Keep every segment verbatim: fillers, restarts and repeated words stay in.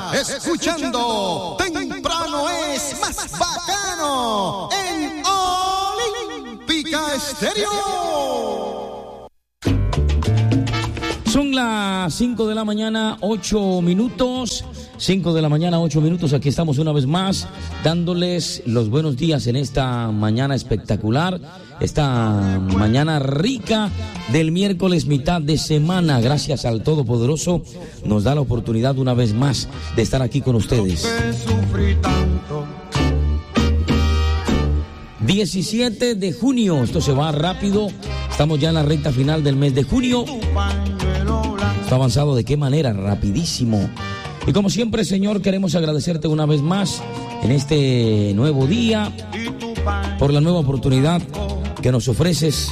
mañana, escuchando Temprano es Más Bacano en Olímpica Estéreo. Son las cinco de la mañana, ocho minutos. cinco de la mañana, ocho minutos. Aquí estamos una vez más dándoles los buenos días en esta mañana espectacular, esta mañana rica del miércoles mitad de semana. Gracias al Todopoderoso nos da la oportunidad una vez más de estar aquí con ustedes. diecisiete de junio, esto se va rápido, estamos ya en la recta final del mes de junio. Está avanzado de qué manera, rapidísimo. Y como siempre, Señor, queremos agradecerte una vez más en este nuevo día por la nueva oportunidad que nos ofreces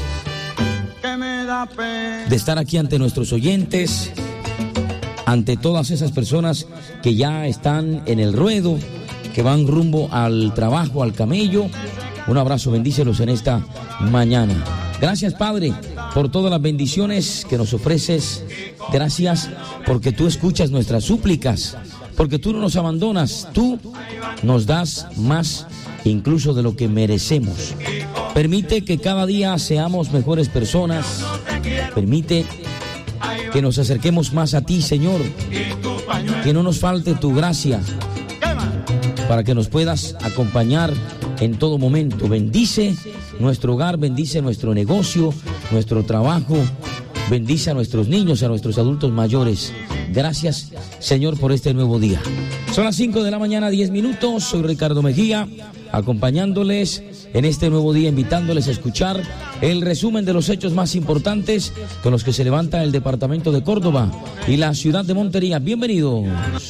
de estar aquí ante nuestros oyentes, ante todas esas personas que ya están en el ruedo, que van rumbo al trabajo, al camello. Un abrazo, bendícelos en esta mañana. Gracias, Padre, por todas las bendiciones que nos ofreces. Gracias porque tú escuchas nuestras súplicas, porque tú no nos abandonas, tú nos das más incluso de lo que merecemos. Permite que cada día seamos mejores personas. Permite que nos acerquemos más a ti, Señor. Que no nos falte tu gracia para que nos puedas acompañar en todo momento. Bendice nuestro hogar, bendice nuestro negocio, nuestro trabajo, bendice a nuestros niños, a nuestros adultos mayores. Gracias, Señor, por este nuevo día. Son las cinco de la mañana, diez minutos. Soy Ricardo Mejía, acompañándoles en este nuevo día, invitándoles a escuchar el resumen de los hechos más importantes con los que se levanta el departamento de Córdoba y la ciudad de Montería. Bienvenidos.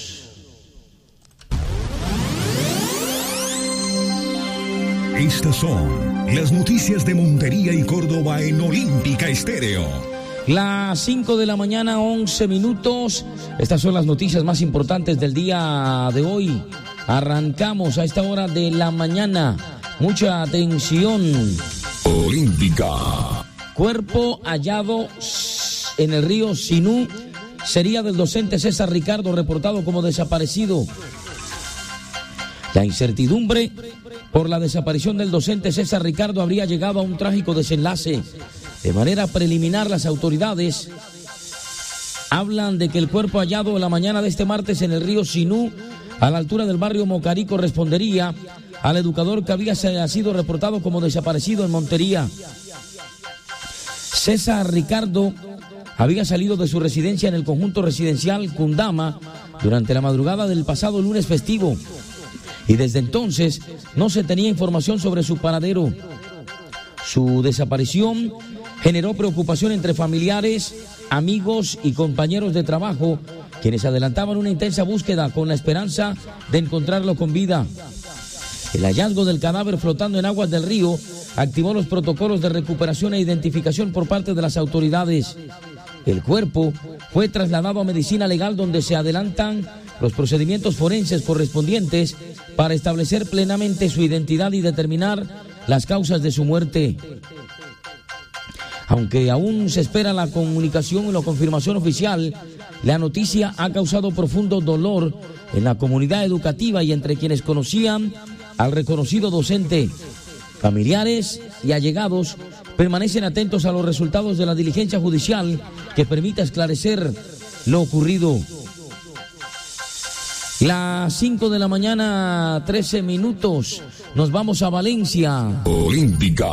Estas son las noticias de Montería y Córdoba en Olímpica Estéreo. Las cinco de la mañana, once minutos. Estas son las noticias más importantes del día de hoy. Arrancamos a esta hora de la mañana. Mucha atención. Olímpica. Cuerpo hallado en el río Sinú sería del docente César Ricardo, reportado como desaparecido. La incertidumbre por la desaparición del docente César Ricardo habría llegado a un trágico desenlace. De manera preliminar, las autoridades hablan de que el cuerpo hallado en la mañana de este martes en el río Sinú, a la altura del barrio Mocarí, correspondería al educador que había sido reportado como desaparecido en Montería. César Ricardo había salido de su residencia en el conjunto residencial Cundama durante la madrugada del pasado lunes festivo, y desde entonces no se tenía información sobre su paradero. Su desaparición generó preocupación entre familiares, amigos y compañeros de trabajo, quienes adelantaban una intensa búsqueda con la esperanza de encontrarlo con vida. El hallazgo del cadáver flotando en aguas del río activó los protocolos de recuperación e identificación por parte de las autoridades. El cuerpo fue trasladado a medicina legal, donde se adelantan los procedimientos forenses correspondientes para establecer plenamente su identidad y determinar las causas de su muerte. Aunque aún se espera la comunicación y la confirmación oficial, la noticia ha causado profundo dolor en la comunidad educativa y entre quienes conocían al reconocido docente. Familiares y allegados permanecen atentos a los resultados de la diligencia judicial que permita esclarecer lo ocurrido. Las cinco de la mañana, trece minutos. Nos vamos a Valencia. Olímpica.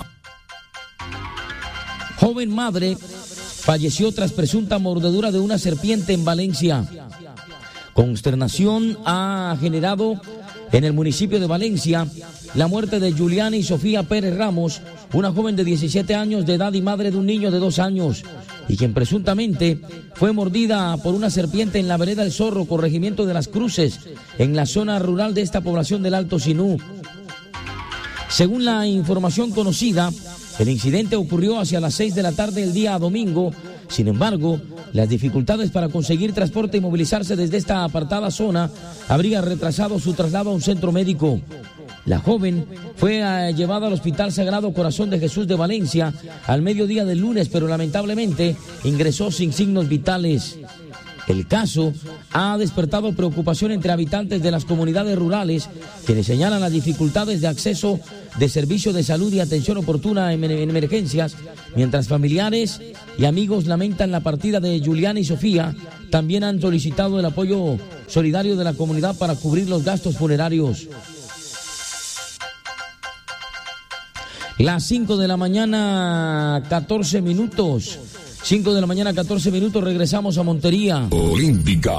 Joven madre falleció tras presunta mordedura de una serpiente en Valencia. Consternación ha generado en el municipio de Valencia la muerte de Juliana y Sofía Pérez Ramos, una joven de diecisiete años de edad y madre de un niño de dos años, y quien presuntamente fue mordida por una serpiente en la vereda El Zorro, corregimiento de Las Cruces, en la zona rural de esta población del Alto Sinú. Según la información conocida, el incidente ocurrió hacia las seis de la tarde del día domingo. Sin embargo, las dificultades para conseguir transporte y movilizarse desde esta apartada zona habría retrasado su traslado a un centro médico. La joven fue uh, llevada al Hospital Sagrado Corazón de Jesús de Valencia al mediodía del lunes, pero lamentablemente ingresó sin signos vitales. El caso ha despertado preocupación entre habitantes de las comunidades rurales, quienes señalan las dificultades de acceso de servicios de salud y atención oportuna en emergencias, mientras familiares y amigos lamentan la partida de Juliana y Sofía. También han solicitado el apoyo solidario de la comunidad para cubrir los gastos funerarios. Las cinco de la mañana, catorce minutos. cinco de la mañana, catorce minutos, regresamos a Montería. Olímpica.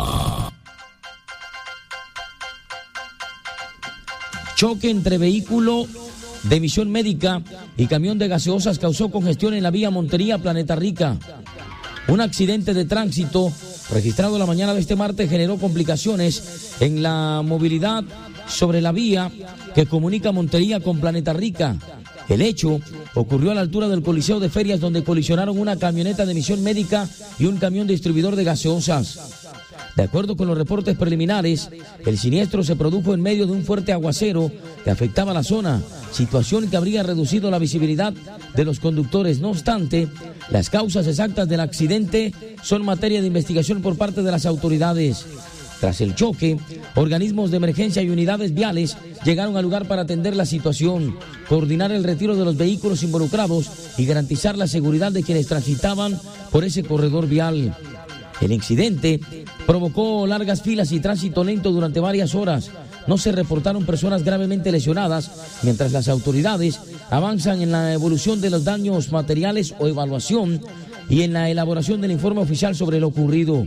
Choque entre vehículo de misión médica y camión de gaseosas causó congestión en la vía Montería-Planeta Rica. Un accidente de tránsito registrado la mañana de este martes generó complicaciones en la movilidad sobre la vía que comunica Montería con Planeta Rica. El hecho ocurrió a la altura del Coliseo de Ferias, donde colisionaron una camioneta de misión médica y un camión distribuidor de gaseosas. De acuerdo con los reportes preliminares, el siniestro se produjo en medio de un fuerte aguacero que afectaba la zona, situación que habría reducido la visibilidad de los conductores. No obstante, las causas exactas del accidente son materia de investigación por parte de las autoridades. Tras el choque, organismos de emergencia y unidades viales llegaron al lugar para atender la situación, coordinar el retiro de los vehículos involucrados y garantizar la seguridad de quienes transitaban por ese corredor vial. El incidente provocó largas filas y tránsito lento durante varias horas. No se reportaron personas gravemente lesionadas, mientras las autoridades avanzan en la evolución de los daños materiales o evaluación y en la elaboración del informe oficial sobre lo ocurrido.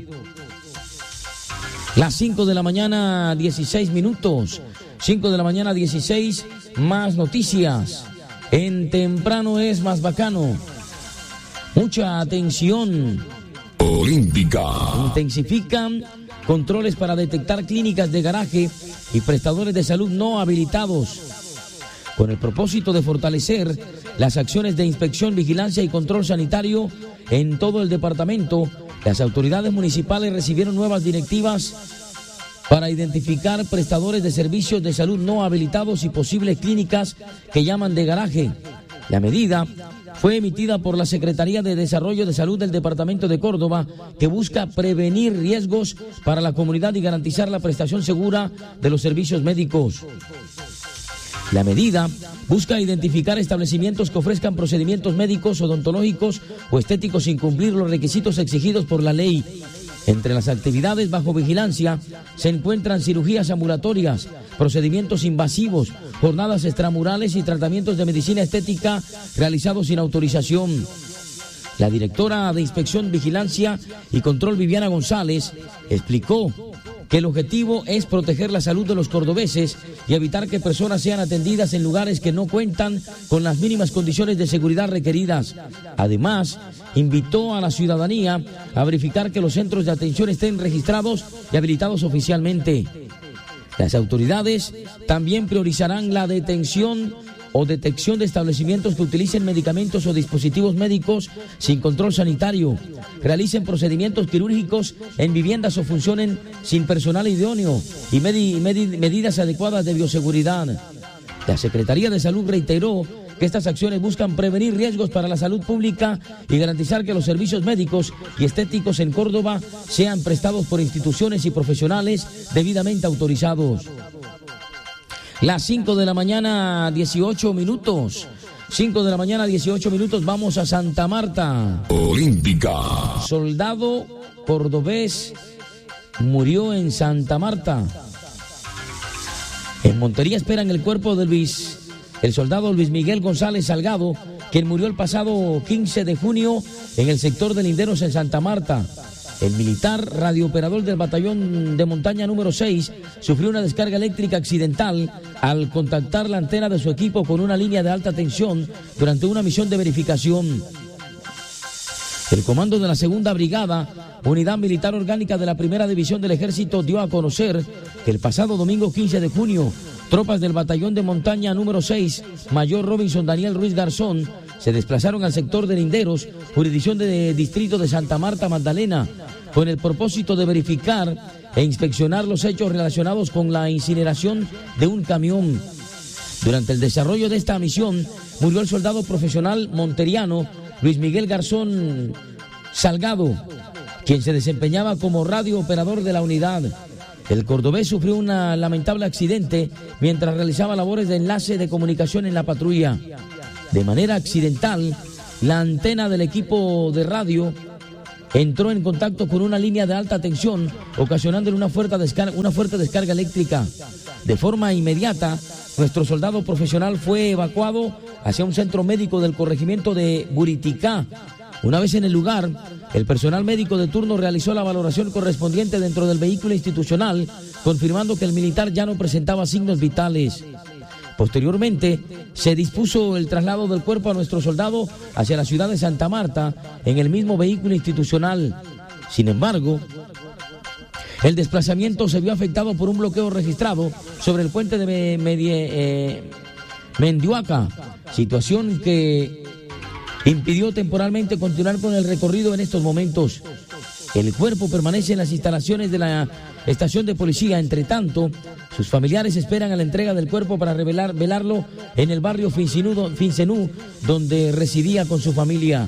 Las cinco de la mañana, dieciséis minutos. cinco de la mañana, dieciséis, más noticias. En Temprano es más bacano. Mucha atención. Olímpica. Intensifican controles para detectar clínicas de garaje y prestadores de salud no habilitados, con el propósito de fortalecer las acciones de inspección, vigilancia y control sanitario en todo el departamento. Las autoridades municipales recibieron nuevas directivas para identificar prestadores de servicios de salud no habilitados y posibles clínicas que llaman de garaje. La medida fue emitida por la Secretaría de Desarrollo de Salud del Departamento de Córdoba, que busca prevenir riesgos para la comunidad y garantizar la prestación segura de los servicios médicos. La medida busca identificar establecimientos que ofrezcan procedimientos médicos, odontológicos o estéticos sin cumplir los requisitos exigidos por la ley. Entre las actividades bajo vigilancia se encuentran cirugías ambulatorias, procedimientos invasivos, jornadas extramurales y tratamientos de medicina estética realizados sin autorización. La directora de Inspección, Vigilancia y Control, Viviana González, explicó que el objetivo es proteger la salud de los cordobeses y evitar que personas sean atendidas en lugares que no cuentan con las mínimas condiciones de seguridad requeridas. Además, invitó a la ciudadanía a verificar que los centros de atención estén registrados y habilitados oficialmente. Las autoridades también priorizarán la detención o detección de establecimientos que utilicen medicamentos o dispositivos médicos sin control sanitario, realicen procedimientos quirúrgicos en viviendas o funcionen sin personal idóneo y medi- medi- medidas adecuadas de bioseguridad. La Secretaría de Salud reiteró que estas acciones buscan prevenir riesgos para la salud pública y garantizar que los servicios médicos y estéticos en Córdoba sean prestados por instituciones y profesionales debidamente autorizados. Las cinco de la mañana, dieciocho minutos. cinco de la mañana, dieciocho minutos. Vamos a Santa Marta. Olímpica. Soldado cordobés murió en Santa Marta. En Montería esperan el cuerpo de Luis, el soldado Luis Miguel González Salgado, quien murió el pasado quince de junio en el sector de Linderos en Santa Marta. El militar radiooperador del batallón de montaña número seis sufrió una descarga eléctrica accidental al contactar la antena de su equipo con una línea de alta tensión durante una misión de verificación. El comando de la segunda brigada, unidad militar orgánica de la primera división del ejército, dio a conocer que el pasado domingo quince de junio, tropas del batallón de montaña número seis, mayor Robinson Daniel Ruiz Garzón, se desplazaron al sector de Linderos, jurisdicción de distrito de Santa Marta Magdalena, con el propósito de verificar e inspeccionar los hechos relacionados con la incineración de un camión. Durante el desarrollo de esta misión, murió el soldado profesional monteriano Luis Miguel Garzón Salgado, quien se desempeñaba como radiooperador de la unidad. El cordobés sufrió un lamentable accidente mientras realizaba labores de enlace de comunicación en la patrulla. De manera accidental, la antena del equipo de radio entró en contacto con una línea de alta tensión, ocasionándole una fuerte descarga, una fuerte descarga eléctrica. De forma inmediata, nuestro soldado profesional fue evacuado hacia un centro médico del corregimiento de Buriticá. Una vez en el lugar, el personal médico de turno realizó la valoración correspondiente dentro del vehículo institucional, confirmando que el militar ya no presentaba signos vitales. Posteriormente, se dispuso el traslado del cuerpo a nuestro soldado hacia la ciudad de Santa Marta en el mismo vehículo institucional. Sin embargo, el desplazamiento se vio afectado por un bloqueo registrado sobre el puente de Medie, eh, Mendihuaca, situación que impidió temporalmente continuar con el recorrido en estos momentos. El cuerpo permanece en las instalaciones de la estación de policía. Entre tanto, sus familiares esperan a la entrega del cuerpo para revelar, velarlo en el barrio Fincenú, Fincenú, donde residía con su familia.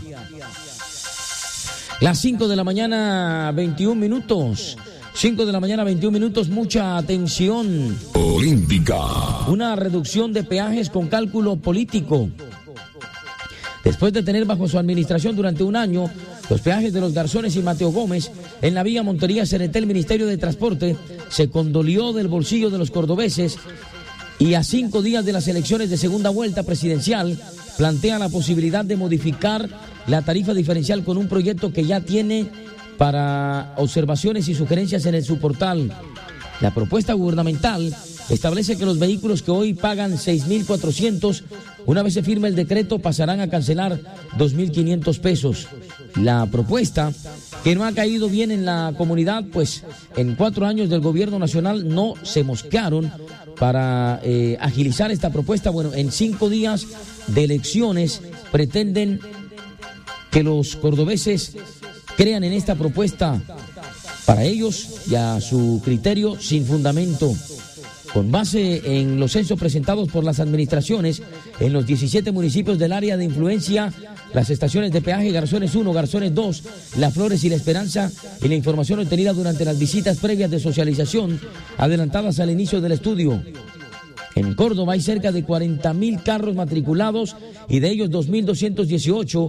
Las cinco de la mañana, veintiún minutos. cinco de la mañana, veintiún minutos, mucha atención. Olímpica. Una reducción de peajes con cálculo político. Después de tener bajo su administración durante un año los peajes de Los Garzones y Mateo Gómez en la vía Montería-Cereté, el Ministerio de Transporte se condolió del bolsillo de los cordobeses y a cinco días de las elecciones de segunda vuelta presidencial plantea la posibilidad de modificar la tarifa diferencial con un proyecto que ya tiene para observaciones y sugerencias en el subportal. La propuesta gubernamental establece que los vehículos que hoy pagan seis mil cuatrocientos, una vez se firme el decreto, pasarán a cancelar dos mil quinientos pesos. La propuesta, que no ha caído bien en la comunidad, pues en cuatro años del gobierno nacional no se mosquearon para eh, agilizar esta propuesta. Bueno, en cinco días de elecciones pretenden que los cordobeses crean en esta propuesta para ellos y a su criterio sin fundamento. Con base en los censos presentados por las administraciones en los diecisiete municipios del área de influencia, las estaciones de peaje Garzones uno, Garzones dos, Las Flores y La Esperanza, y la información obtenida durante las visitas previas de socialización adelantadas al inicio del estudio. En Córdoba hay cerca de cuarenta mil carros matriculados y de ellos dos mil doscientos dieciocho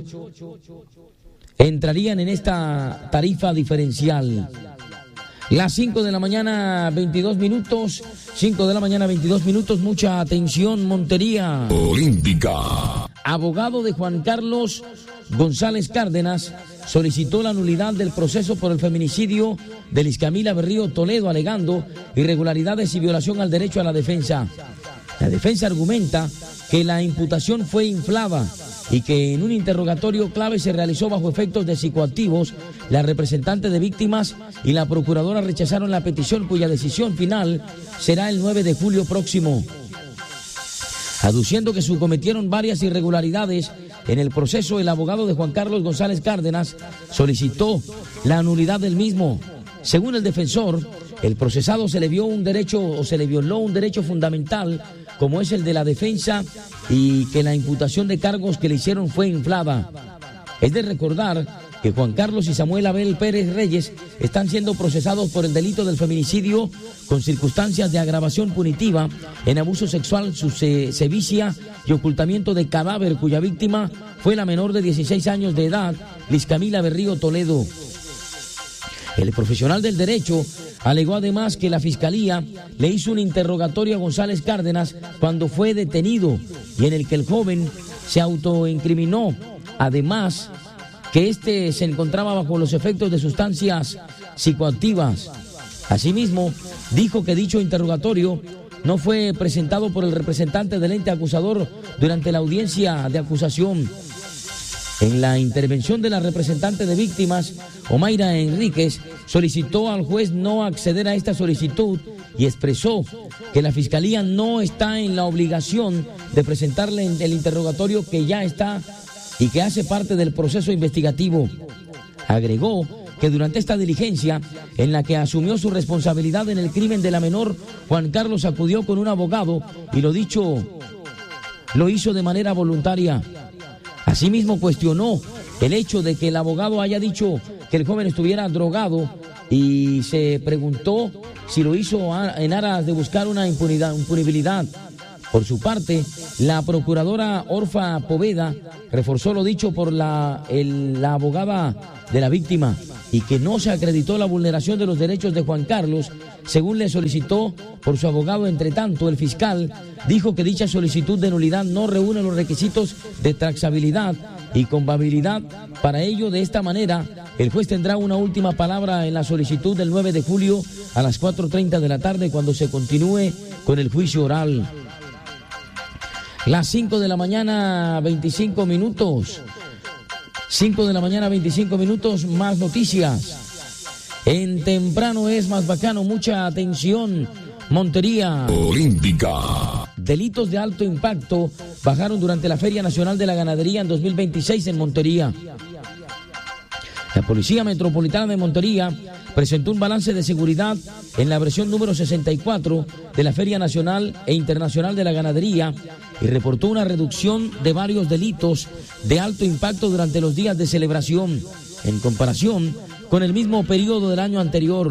entrarían en esta tarifa diferencial. Las cinco de la mañana, veintidós minutos. cinco de la mañana, veintidós minutos. Mucha atención, Montería. Olímpica. Abogado de Juan Carlos González Cárdenas solicitó la nulidad del proceso por el feminicidio de Liz Camila Berrío Toledo, alegando irregularidades y violación al derecho a la defensa. La defensa argumenta que la imputación fue inflada y que en un interrogatorio clave se realizó bajo efectos de psicoactivos. La representante de víctimas y la procuradora rechazaron la petición, cuya decisión final será el nueve de julio próximo. Aduciendo que se cometieron varias irregularidades en el proceso, el abogado de Juan Carlos González Cárdenas solicitó la nulidad del mismo. Según el defensor, el procesado se le vio un derecho o se le violó un derecho fundamental, como es el de la defensa, y que la imputación de cargos que le hicieron fue inflada. Es de recordar que Juan Carlos y Samuel Abel Pérez Reyes están siendo procesados por el delito del feminicidio con circunstancias de agravación punitiva en abuso sexual, sevicia y ocultamiento de cadáver, cuya víctima fue la menor de dieciséis años de edad, Liz Camila Berrío Toledo. El profesional del derecho alegó además que la Fiscalía le hizo un interrogatorio a González Cárdenas cuando fue detenido y en el que el joven se autoincriminó. Además, que este se encontraba bajo los efectos de sustancias psicoactivas. Asimismo, dijo que dicho interrogatorio no fue presentado por el representante del ente acusador durante la audiencia de acusación. En la intervención de la representante de víctimas, Omaira Enríquez, solicitó al juez no acceder a esta solicitud y expresó que la Fiscalía no está en la obligación de presentarle el interrogatorio, que ya está y que hace parte del proceso investigativo. Agregó que durante esta diligencia, en la que asumió su responsabilidad en el crimen de la menor, Juan Carlos acudió con un abogado y lo dicho lo hizo de manera voluntaria. Asimismo, cuestionó el hecho de que el abogado haya dicho que el joven estuviera drogado y se preguntó si lo hizo en aras de buscar una impunidad, impunibilidad. Por su parte, la procuradora Orfa Poveda reforzó lo dicho por la, el, la abogada de la víctima y que no se acreditó la vulneración de los derechos de Juan Carlos, según le solicitó por su abogado. Entre tanto, el fiscal dijo que dicha solicitud de nulidad no reúne los requisitos de trazabilidad y compatibilidad. Para ello, de esta manera, el juez tendrá una última palabra en la solicitud del nueve de julio a las cuatro treinta de la tarde, cuando se continúe con el juicio oral. Las cinco de la mañana, veinticinco minutos. cinco de la mañana, veinticinco minutos, más noticias. En Temprano es más bacano, mucha atención. Montería Olímpica. Delitos de alto impacto bajaron durante la Feria Nacional de la Ganadería en dos mil veintiséis en Montería. La Policía Metropolitana de Montería presentó un balance de seguridad en la versión número sesenta y cuatro de la Feria Nacional e Internacional de la Ganadería y reportó una reducción de varios delitos de alto impacto durante los días de celebración, en comparación con el mismo periodo del año anterior.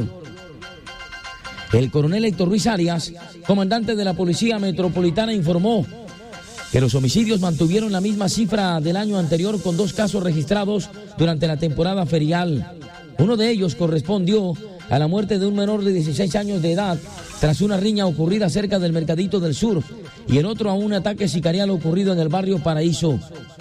El coronel Héctor Ruiz Arias, comandante de la Policía Metropolitana, informó que los homicidios mantuvieron la misma cifra del año anterior, con dos casos registrados durante la temporada ferial. Uno de ellos correspondió a la muerte de un menor de dieciséis años de edad tras una riña ocurrida cerca del Mercadito del Sur, y el otro a un ataque sicarial ocurrido en el barrio Paraíso.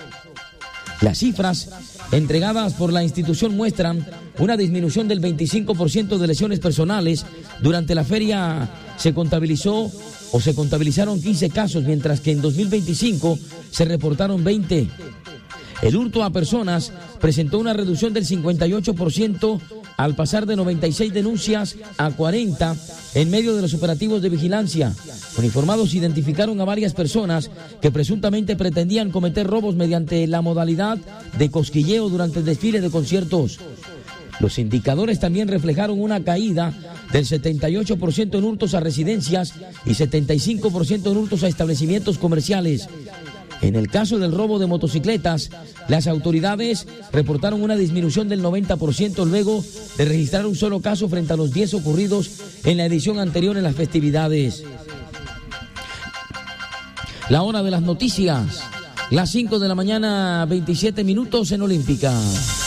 Las cifras entregadas por la institución muestran una disminución del veinticinco por ciento de lesiones personales. Durante la feria se contabilizó o se contabilizaron quince casos, mientras que en dos mil veinticinco se reportaron veinte. El hurto a personas presentó una reducción del cincuenta y ocho por ciento al pasar de noventa y seis denuncias a cuarenta en medio de los operativos de vigilancia. Uniformados identificaron a varias personas que presuntamente pretendían cometer robos mediante la modalidad de cosquilleo durante el desfile de conciertos. Los indicadores también reflejaron una caída del setenta y ocho por ciento en hurtos a residencias y setenta y cinco por ciento en hurtos a establecimientos comerciales. En el caso del robo de motocicletas, las autoridades reportaron una disminución del noventa por ciento luego de registrar un solo caso frente a los diez ocurridos en la edición anterior en las festividades. La hora de las noticias, las cinco de la mañana, veintisiete minutos en Olímpica.